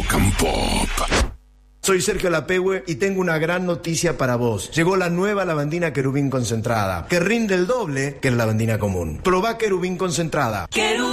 Rock and Pop. Soy Sergio Lapehue y tengo una gran noticia para vos. Llegó la nueva lavandina Querubín concentrada, que rinde el doble que la lavandina común. Probá Querubín concentrada.